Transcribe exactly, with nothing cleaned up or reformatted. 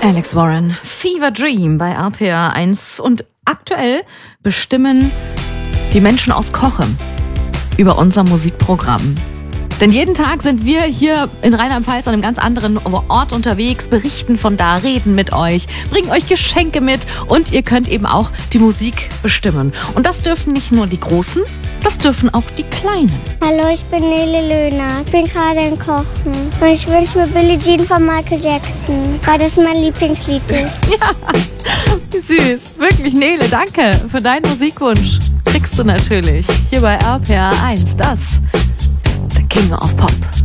Alex Warren, Fever Dream bei R P R eins. Und aktuell bestimmen die Menschen aus Cochem über unser Musikprogramm. Denn jeden Tag sind wir hier in Rheinland-Pfalz an einem ganz anderen Ort unterwegs, berichten von da, reden mit euch, bringen euch Geschenke mit und ihr könnt eben auch die Musik bestimmen. Und das dürfen nicht nur die Großen, das dürfen auch die Kleinen. Hallo, ich bin Nele Löhner. Ich bin gerade in Kochen. Und ich wünsche mir Billie Jean von Michael Jackson, weil das mein Lieblingslied ist. Ja, wie süß. Wirklich, Nele, danke für deinen Musikwunsch. Kriegst du natürlich hier bei R P R eins. Das ist der King of Pop.